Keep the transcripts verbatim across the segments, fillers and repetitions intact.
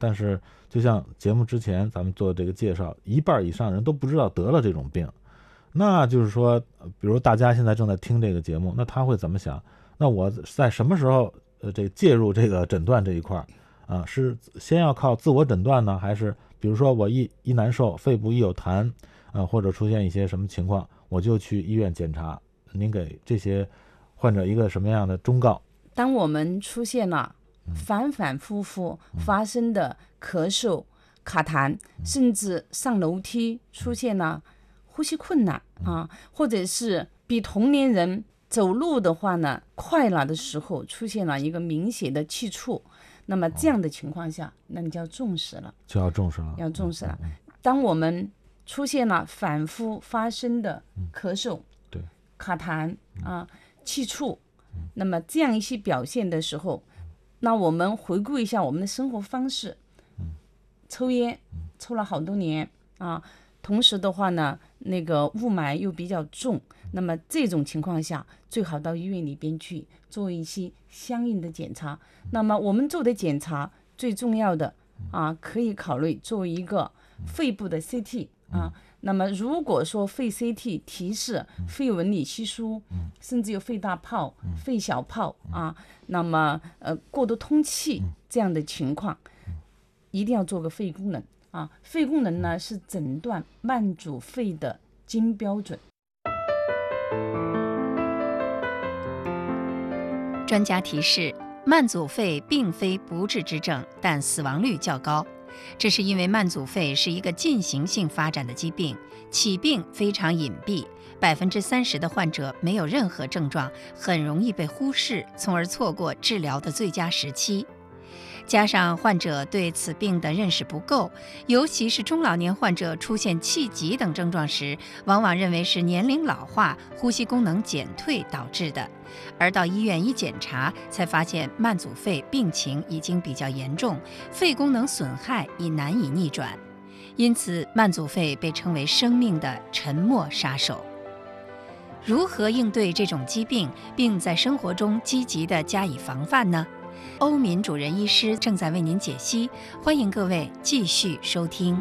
但是就像节目之前咱们做这个介绍，一半以上人都不知道得了这种病。那就是说，比如大家现在正在听这个节目，那他会怎么想？那我在什么时候呃这介入这个诊断这一块啊？是先要靠自我诊断呢，还是比如说我一一难受，肺部一有痰，呃或者出现一些什么情况，我就去医院检查？您给这些患者一个什么样的忠告？ 当我们出现了反反复复发生的咳嗽、卡痰，甚至上楼梯出现了呼吸困难啊，或者是比同龄人走路的话呢快了的时候，出现了一个明显的气促，那么这样的情况下，那你就要重视了， 就要重视了， 要重视了。当我们出现了反复发生的咳嗽、 对， 卡痰啊、气促，那么这样一些表现的时候，那我们回顾一下我们的生活方式，抽烟抽了好多年啊，同时的话呢，那个雾霾又比较重，那么这种情况下，最好到医院里边去做一些相应的检查。那么我们做的检查最重要的啊，可以考虑做一个肺部的 C T 啊。那么如果说肺 C T 提示肺纹理稀疏，甚至有肺大泡、肺小泡啊，那么呃过度通气这样的情况，一定要做个肺功能啊。肺功能呢是诊断慢阻肺的金标准。 专家提示，慢阻肺并非不治之症，但死亡率较高。这是因为慢阻肺是一个进行性发展的疾病，起病非常隐蔽，百分之三十的患者没有任何症状，很容易被忽视，从而错过治疗的最佳时期。加上患者对此病的认识不够，尤其是中老年患者出现气急等症状时，往往认为是年龄老化、呼吸功能减退导致的，而到医院一检查，才发现慢阻肺病情已经比较严重，肺功能损害已难以逆转。因此，慢阻肺被称为生命的沉默杀手。如何应对这种疾病，并在生活中积极地加以防范呢？欧敏主任医师正在为您解析，欢迎各位继续收听。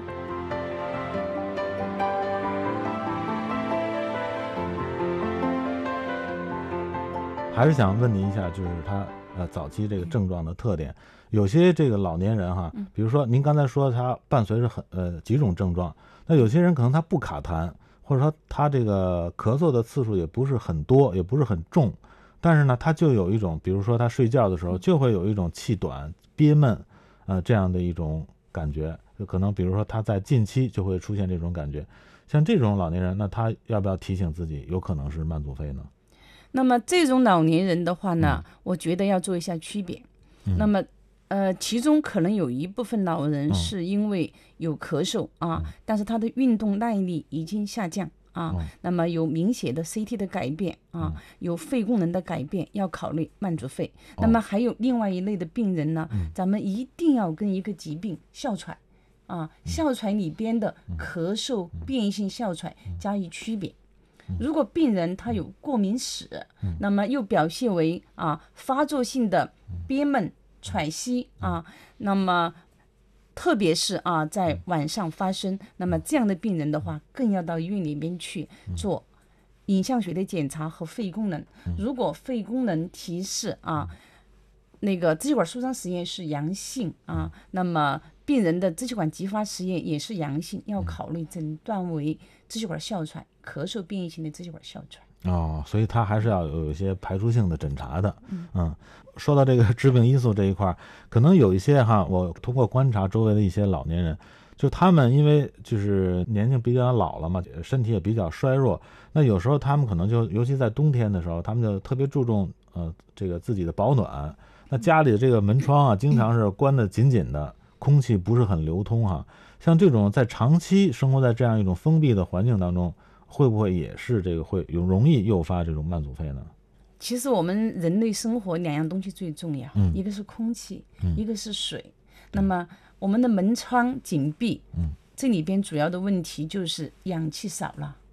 还是想问您一下，就是他呃早期这个症状的特点。有些这个老年人哈，比如说您刚才说他伴随着很呃几种症状，那有些人可能他不卡痰，或者说他这个咳嗽的次数也不是很多，也不是很重，但是呢他就有一种，比如说他睡觉的时候就会有一种气短憋闷呃这样的一种感觉，就可能比如说他在近期就会出现这种感觉。像这种老年人，那他要不要提醒自己有可能是慢阻肺呢？ 那么这种老年人的话呢，嗯、我觉得要做一下区别。嗯、那么呃，其中可能有一部分老人是因为有咳嗽、嗯、啊，但是他的运动耐力已经下降啊，嗯、那么有明显的 C T 的改变啊，嗯、有肺功能的改变，要考虑慢阻肺。嗯、那么还有另外一类的病人呢，嗯、咱们一定要跟一个疾病哮喘啊，哮喘里边的咳嗽变异性哮喘加以区别。如果病人他有过敏史，嗯、那么又表现为啊发作性的憋闷、喘息啊，那么特别是啊在晚上发生，那么这样的病人的话，更要到医院里面去做影像学的检查和肺功能。如果肺功能提示啊那个支气管舒张实验是阳性啊，那么病人的支气管激发实验也是阳性，要考虑诊断为支气管哮喘。咳嗽变异型的支气管哮喘哦，所以它还是要有一些排除性的诊查的。嗯, 嗯说到这个致病因素这一块，可能有一些哈，我通过观察周围的一些老年人，就他们因为就是年纪比较老了嘛，身体也比较衰弱，那有时候他们可能就尤其在冬天的时候，他们就特别注重呃这个自己的保暖，那家里的这个门窗啊经常是关得紧紧的，空气不是很流通哈。像这种在长期生活在这样一种封闭的环境当中，会不会也是这个会有容易诱发这种慢阻肺呢？ 其实我们人类生活两样东西最重要，嗯、一个是空气，嗯、一个是水。那么我们的门窗紧闭，嗯、这里边主要的问题就是氧气少了。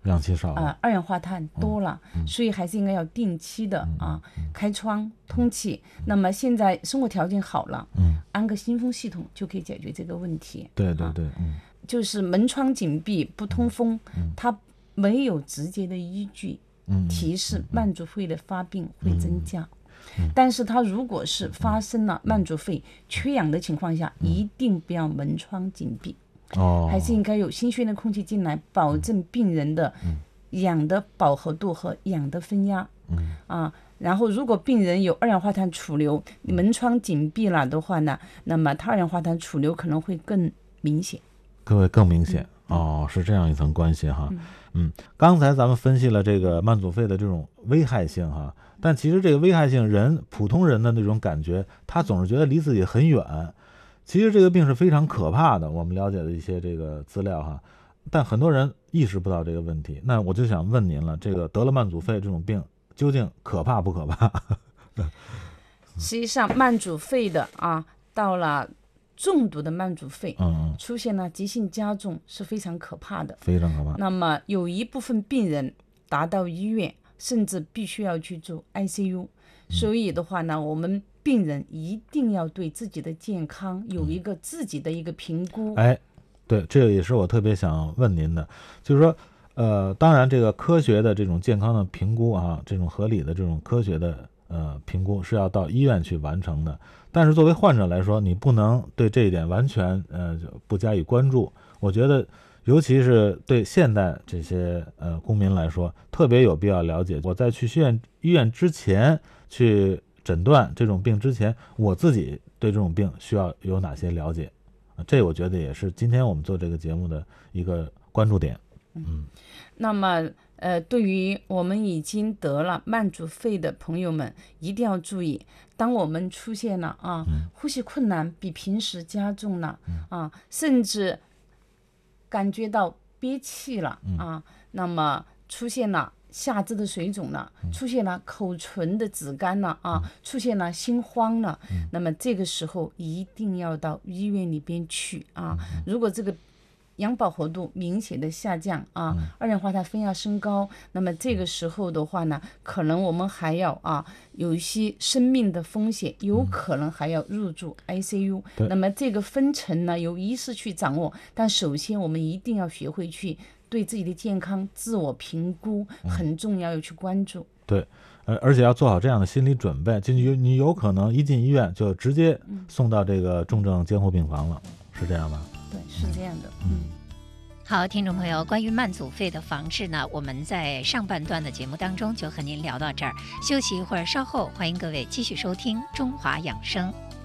氧气少了， 啊、二氧化碳多了， 嗯嗯所以还是应该要定期的、 嗯啊嗯开窗通气。那么现在生活条件好了， 嗯， 安个新风系统就可以解决这个问题。啊对对对，嗯就是门窗紧闭不通风， 嗯它没有直接的依据嗯， 提示慢阻肺的发病会增加。 嗯但是它如果是发生了慢阻肺缺氧的情况下，一定不要门窗紧闭， 哦， 还是应该有新鲜的空气进来，保证病人的氧的饱和度和氧的分压。 嗯啊，然后如果病人有二氧化碳储留，门窗紧闭了的话呢，那么它二氧化碳储留可能会更明显。 各位更明显、哦，是这样一层关系哈。嗯，刚才咱们分析了这个慢阻肺的这种危害性哈，但其实这个危害性人普通人的那种感觉，他总是觉得离自己很远。其实这个病是非常可怕的，我们了解的一些这个资料哈，但很多人意识不到这个问题。那我就想问您了，这个得了慢阻肺这种病究竟可怕不可怕？ 实际上，慢阻肺的啊，到了重度的慢阻肺， 嗯， 出现了急性加重是非常可怕的。 非常可怕。 那么有一部分病人达到医院，甚至必须要去住 I C U。所以的话呢，我们病人一定要对自己的健康有一个自己的一个评估。 哎，对，这个也是我特别想问您的，就是说，呃，当然这个科学的这种健康的评估啊，这种合理的这种科学的呃评估是要到医院去完成的。但是作为患者来说，你不能对这一点完全呃不加以关注。我觉得，尤其是对现代这些呃公民来说，特别有必要了解。我在去医院医院之前去诊断这种病之前，我自己对这种病需要有哪些了解？这我觉得也是今天我们做这个节目的一个关注点。嗯， 那么呃，对于我们已经得了慢阻肺的朋友们，一定要注意，当我们出现了啊，呼吸困难比平时加重了啊，甚至感觉到憋气了啊，那么出现了下肢的水肿了，出现了口唇的紫干了啊，出现了心慌了，那么这个时候一定要到医院里边去啊。如果这个氧饱和度明显的下降啊，二氧化碳分压升高，那么这个时候的话呢，可能我们还要啊有一些生命的风险，有可能还要入住 I C U。那么这个分层呢，由医师去掌握，但首先我们一定要学会去对自己的健康自我评估，很重要，要去关注。 对，呃，而且要做好这样的心理准备，就你你有可能一进医院就直接送到这个重症监护病房了，是这样吧？ 对，是这样的。 嗯， 好，听众朋友，关于慢阻肺的防治呢，我们在上半段的节目当中就和您聊到这儿，休息一会儿，稍后欢迎各位继续收听《中华养生》。